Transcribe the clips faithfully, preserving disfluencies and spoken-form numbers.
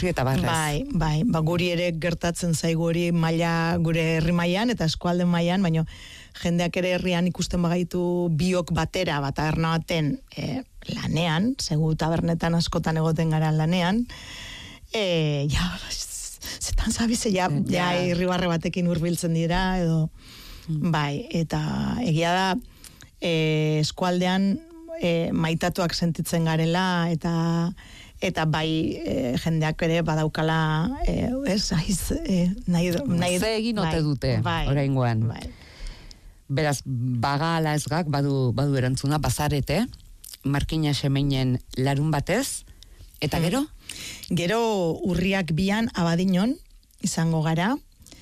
ikusi eta barrez. Bai, bai, ba, guri ere gertatzen zaigu hori maila, gure herri mailan eta eskualde mailan, baina jendeak ere herrian ikusten bagaitu biok batera, bat taberna baten e, lanean, segu tabernetan askotan egoten gara lanean, e, ja, zetan zabize, ja, ja, ja irribarre batekin hurbiltzen dira, edo, mm. bai, eta egia da, e, eskualdean e, maitatuak sentitzen garela, eta eta bai e, jendeak ere badaukala e, ez, aiz, e, nahi, nahi, ze egin ote bai, dute, bai, oraingoan. Bai. Beraz, baga ala ezgak, badu, badu erantzuna, bazarete, Markina Xemeinen larun batez, eta gero? Hmm. Gero urriak bian Abadiñon izango gara,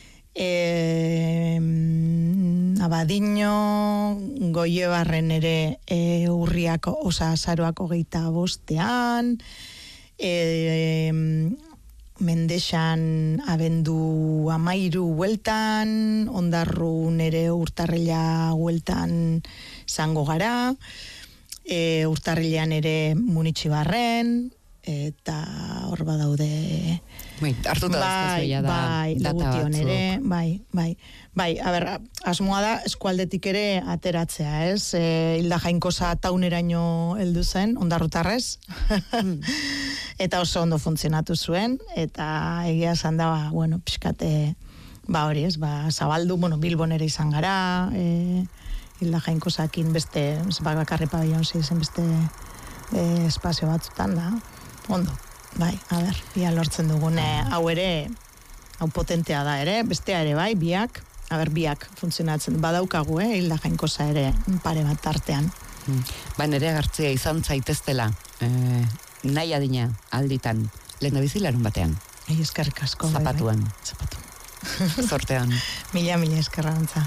e, Abadiño Goiebarren ere e, urriak, osa azaroak hogeita bostean, e, Mendexan abendu amairu hueltan, Ondarrun ere urtarrila hueltan zango gara, e, urtarrilean ere Munitxibarren, eta hor badaude bai, hartuta bai, da bai, Legution ere, bai, bai, bai, a ber, asmoa da eskualdetik ere ateratzea, ez? E, Hilda Jainkosa tauneraino heldu zen, Ondarrutarrez, eta oso ondo funtzionatu zuen, eta egia esan da, ba, bueno, pixkate, ba hori, ez, ba, zabaldu, bueno, Bilbon ere izan gara, e, Hilda Jainkosakin beste, ba, bakarri pabellon zen beste e, espazio batzutan da, ondo. Bai, a ber, bia lortzen dugune, hau ere, hau potentea da ere, bestea ere bai, biak, a ber, biak funtzionatzen, badaukagu, eh, Hilda Jainkosa ere, pare bat tartean. Hmm. Ba, nere gartzea izan zaiteztela, eh, nahi adina alditan, lehen da bizi larun batean. Ei, eskerrik asko. Zapatuan. Bai, bai. Zapatuan. Zortean. Mila, mila eskerrantza.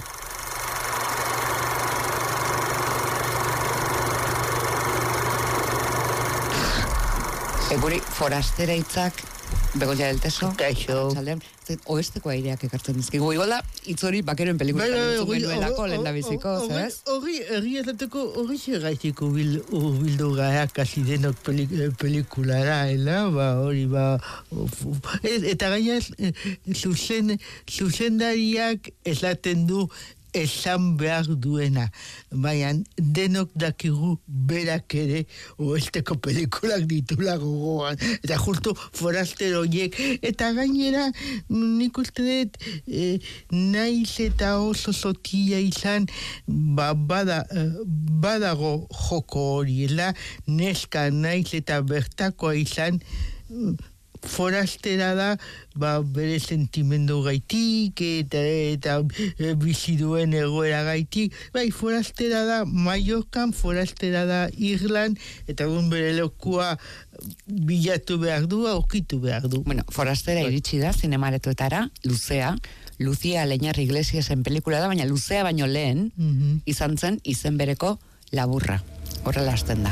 Eguri forastera hitzak Begoña del Teso. Kaixo. Oesteko aireak ekartzen dizkigu. Igual da, hitz hori bakeren pelikuletan entzun genuelako, lehen da biziko, zabez? Hori, herri ezateko, hori segaitiko bildu gara kasi denok pelikulara, ba, hori, ba, eta gaina zuzendariak esaten du esan behar duena, baina denok dakigu berak ere oesteko pelikulak ditula gogoan, eta justu forastero horiek, eta gainera nik uste dut eh, naiz eta oso zotia izan, ba, bada, badago joko horiela, neska naiz eta bertakoa izan, forastera da, ba, bere sentimendu gaitik, eta, eta e, bizi duen egoera gaitik, bai, forastera da Mallorcan, forastera da Irland, eta gun bere lekua bilatu behar du, aurkitu behar du. Bueno, forastera iritsi da, zinemaretoetara, Luzea, Lucia Leñarri Iglesiasen pelikula da, baina Luzea baino lehen, mm-hmm. izan zen izen bereko Laburra. Horrela hasten da.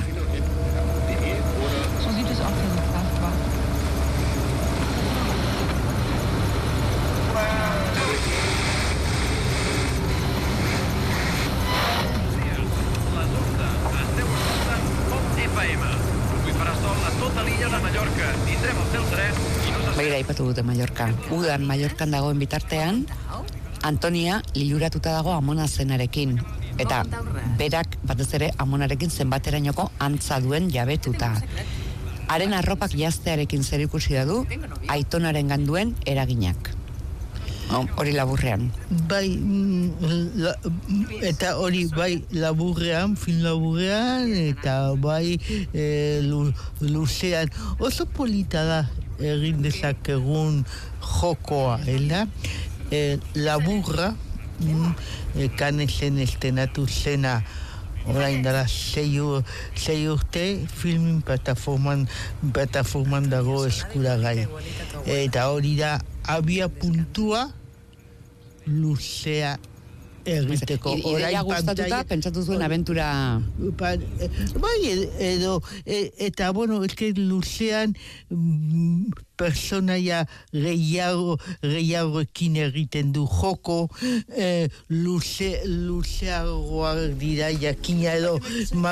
Begira ipatu dute Mallorca. Udan Mallorcan dagoen bitartean, Antonia liluratuta dago Amona zenarekin. Eta berak batez ere Amonarekin zenbaterainoko antza duen jabetuta. Haren arropak jaztearekin zer ikusi da du, Aitonaren ganduen eraginak. Hori laburrean. Bai, la, eta hori bai laburrean, fin laburrean, eta bai e, lu, luzean. Oso polita da egin dezakegun jokoa, ela? E, laburra, mm, e, Canesen estenatu zena orain dara sei urte filmin plataforman, plataforman dago eskuragai. Eta hori da abia puntua luzea egiteko. Ideia gustatuta, pentsatu zuen abentura... Bai, edo, eta, bueno, eske luzean personaia gehiago, gehiagoekin egiten du joko, eh, luze, luzeagoak dira, jakina edo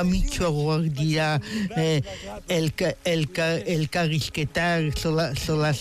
mamitsuagoak dira, eh, elka, elka, elkarrizketak, sola, sola